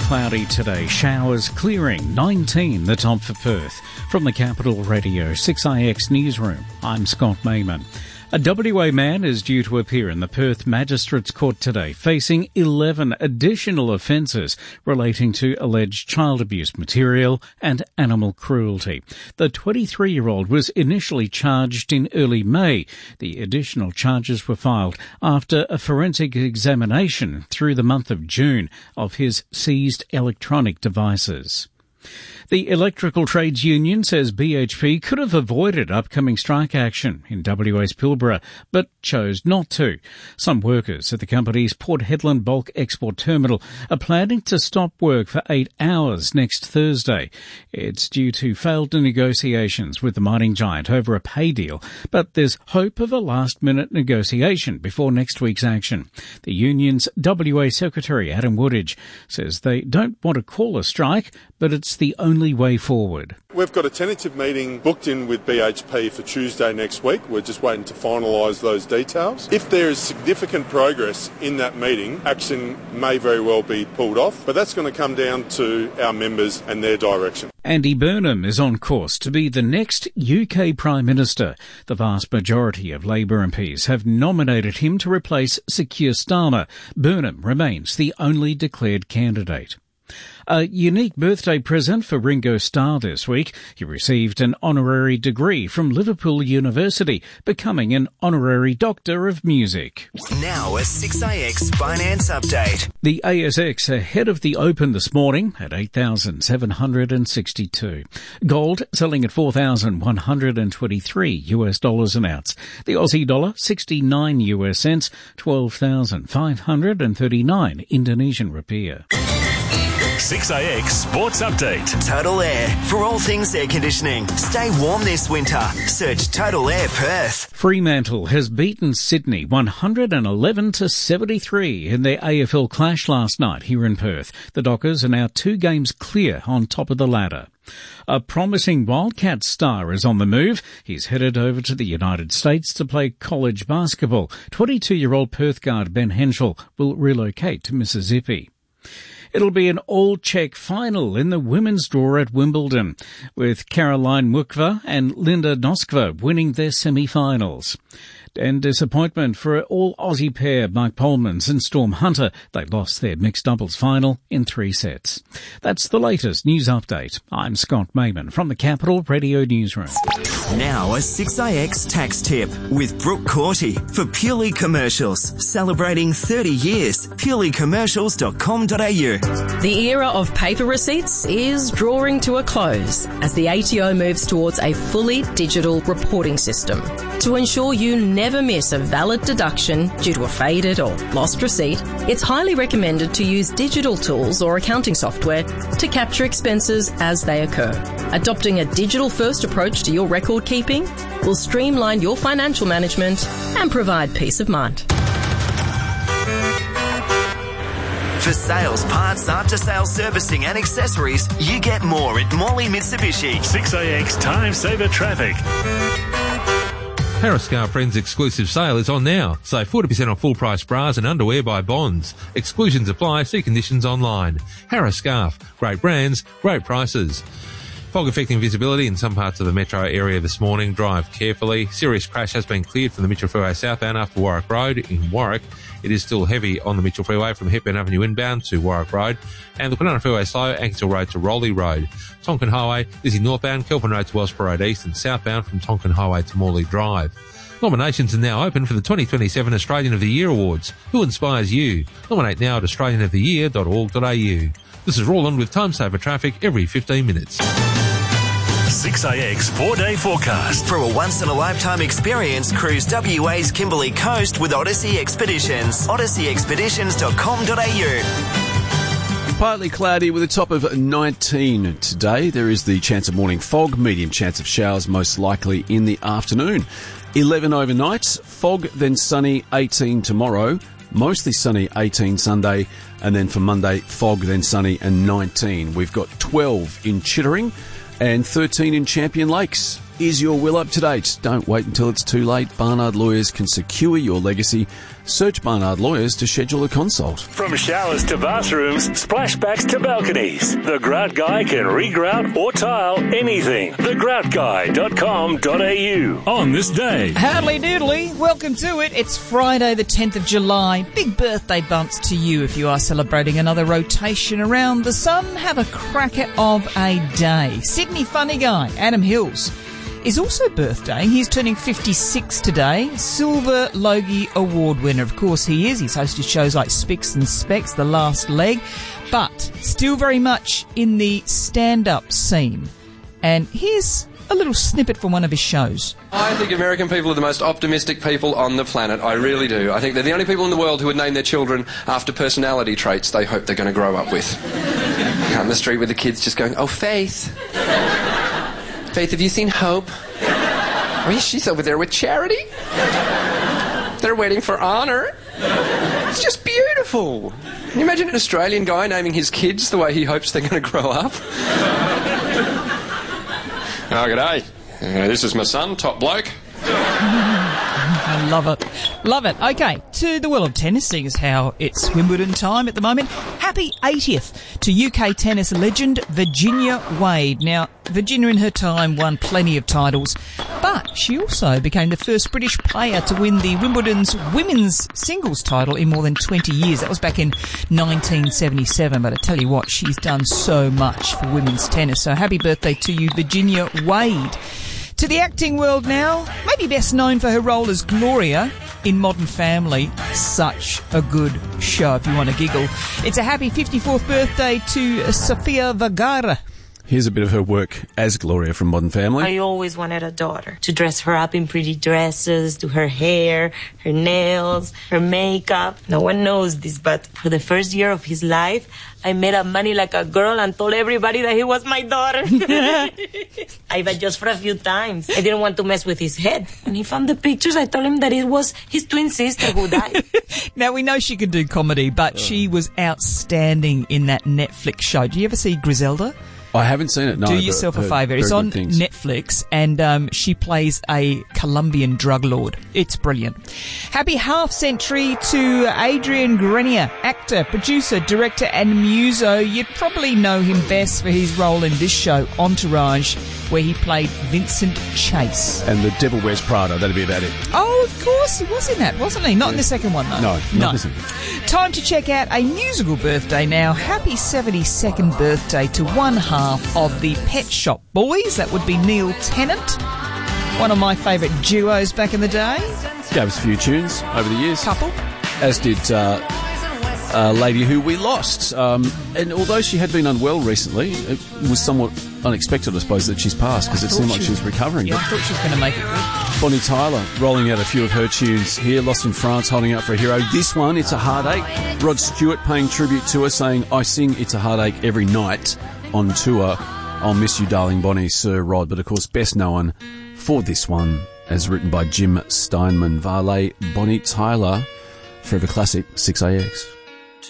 cloudy today. Showers clearing, 19 the top for Perth. From the Capital Radio 6IX Newsroom, I'm Scott Mayman. A WA man is due to appear in the Perth Magistrates Court today, facing 11 additional offences relating to alleged child abuse material and animal cruelty. The 23-year-old was initially charged in early May. The additional charges were filed after a forensic examination through the month of June of his seized electronic devices. The Electrical Trades Union says BHP could have avoided upcoming strike action in WA's Pilbara, but chose not to. Some workers at the company's Port Hedland bulk export terminal are planning to stop work for 8 hours next Thursday. It's due to failed negotiations with the mining giant over a pay deal, but there's hope of a last-minute negotiation before next week's action. The union's WA Secretary, Adam Woodage, says they don't want to call a strike, but it's the only way forward. We've got a tentative meeting booked in with BHP for Tuesday next week. We're just waiting to finalise those details. If there is significant progress in that meeting, action may very well be pulled off, but that's going to come down to our members and their direction. Andy Burnham is on course to be the next UK Prime Minister. The vast majority of Labour MPs have nominated him to replace Sir Keir Starmer. Burnham remains the only declared candidate. A unique birthday present for Ringo Starr this week. He received an honorary degree from Liverpool University, becoming an honorary Doctor of Music. Now a 6IX Finance Update. The ASX ahead of the open this morning at 8,762. Gold selling at $4,123 an ounce. The Aussie dollar 69 US cents, 12,539 Indonesian rupiah. 6IX Sports Update. Total Air. For all things air conditioning. Stay warm this winter. Search Total Air Perth. Fremantle has beaten Sydney 111-73 in their AFL clash last night here in Perth. The Dockers are now 2 games clear on top of the ladder. A promising Wildcat star is on the move. He's headed over to the United States to play college basketball. 22-year-old Perth guard Ben Henschel will relocate to Mississippi. It'll be an all-Czech final in the women's draw at Wimbledon, with Caroline Muchova and Linda Noskova winning their semi-finals. And disappointment for all-Aussie pair Mike Polmans and Storm Hunter. They lost their mixed doubles final in 3 sets. That's the latest news update. I'm Scott Mayman from the Capital Radio Newsroom. Now a 6IX tax tip with Brooke Corty for Purely Commercials. Celebrating 30 years. purelycommercials.com.au. The era of paper receipts is drawing to a close as the ATO moves towards a fully digital reporting system. To ensure you never miss a valid deduction due to a faded or lost receipt, it's highly recommended to use digital tools or accounting software to capture expenses as they occur. Adopting a digital-first approach to your record keeping will streamline your financial management and provide peace of mind. For sales, parts, after-sales servicing and accessories, you get more at Morley Mitsubishi. 6IX Time Saver Traffic. Harris Scarf Friends exclusive sale is on now. Save 40% on full price bras and underwear by Bonds. Exclusions apply. See conditions online. Harris Scarf. Great brands, great prices. Fog affecting visibility in some parts of the metro area this morning. Drive carefully. Serious crash has been cleared from the Mitchell Freeway southbound after Warwick Road in Warwick. It is still heavy on the Mitchell Freeway from Hepburn Avenue inbound to Warwick Road. And the Kwinana Freeway slow, Ankersville Road to Rowley Road. Tonkin Highway, Lizzie northbound, Kelvin Road to Wellsborough Road east and southbound from Tonkin Highway to Morley Drive. Nominations are now open for the 2027 Australian of the Year Awards. Who inspires you? Nominate now at australianoftheyear.org.au. This is Roland with Time Saver Traffic every 15 minutes. 6IX 4-day forecast. For a once-in-a-lifetime experience, cruise WA's Kimberley Coast with Odyssey Expeditions. odysseyexpeditions.com.au. Partly cloudy with a top of 19 today. There is the chance of morning fog, medium chance of showers, most likely in the afternoon. 11 overnight, fog, then sunny, 18 tomorrow. Mostly sunny, 18 Sunday, and then for Monday, fog, then sunny, and 19. We've got 12 in Chittering and 13 in Champion Lakes. Is your will up to date? Don't wait until it's too late. Barnard Lawyers can secure your legacy. Search Barnard Lawyers to schedule a consult. From showers to bathrooms, splashbacks to balconies, the Grout Guy can regrout or tile anything. thegroutguy.com.au. On this day. Howdly doodly, welcome to it. It's Friday the 10th of July. Big birthday bumps to you if you are celebrating another rotation around the sun. Have a cracker of a day. Sydney funny guy, Adam Hills, is also birthday. He's turning 56 today. Silver Logie Award winner. Of course he is. He's hosted shows like Spicks and Specs, The Last Leg, but still very much in the stand-up scene. And here's a little snippet from one of his shows. I think American people are the most optimistic people on the planet. I really do. I think they're the only people in the world who would name their children after personality traits they hope they're going to grow up with. Out in the street with the kids just going, "Oh, Faith. Faith, have you seen Hope? Oh, yeah, she's over there with Charity. They're waiting for Honor. It's just beautiful." Can you imagine an Australian guy naming his kids the way he hopes they're going to grow up? "Oh, g'day. This is my son, top bloke." I love it. Love it. Okay, to the world of tennis, seeing as how it's Wimbledon time at the moment. Happy 80th to UK tennis legend Virginia Wade. Now, Virginia in her time won plenty of titles, but she also became the first British player to win the Wimbledon's women's singles title in more than 20 years. That was back in 1977, but I tell you what, she's done so much for women's tennis. So happy birthday to you, Virginia Wade. To the acting world now, maybe best known for her role as Gloria in Modern Family. Such a good show if you want to giggle. It's a happy 54th birthday to Sofia Vergara. Here's a bit of her work as Gloria from Modern Family. I always wanted a daughter to dress her up in pretty dresses, do her hair, her nails, her makeup. No one knows this, but for the first year of his life, I made up money like a girl and told everybody that he was my daughter. I bet just for a few times. I didn't want to mess with his head. When he found the pictures, I told him that it was his twin sister who died. Now, we know she could do comedy, but she was outstanding in that Netflix show. Do you ever see Griselda? I haven't seen it, no. Do yourself a favour. It's on Netflix, and she plays a Colombian drug lord. It's brilliant. Happy half-century to Adrian Grenier, actor, producer, director and muso. You'd probably know him best for his role in this show, Entourage, where he played Vincent Chase. And The Devil Wears Prada, that'd be about it. Oh, of course, he was in that, wasn't he? Not in the second one, though. No, not the second. Time to check out a musical birthday now. Happy 72nd birthday to one half of the Pet Shop Boys. That would be Neil Tennant, one of my favourite duos back in the day. Gave us a few tunes over the years. Couple. As did a lady who we lost. And although she had been unwell recently, it was somewhat unexpected, I suppose, that she's passed, because it seemed like she was recovering. Yeah, I thought she was going to make it good. Bonnie Tyler rolling out a few of her tunes here. Lost in France, holding out for a hero. This one, It's a Heartache. Rod Stewart paying tribute to her, saying, "I sing It's a Heartache every night on tour. I'll miss you, darling Bonnie, Sir Rod." But of course, best known for this one as written by Jim Steinman. Varley, Bonnie Tyler, Forever Classic, 6AX.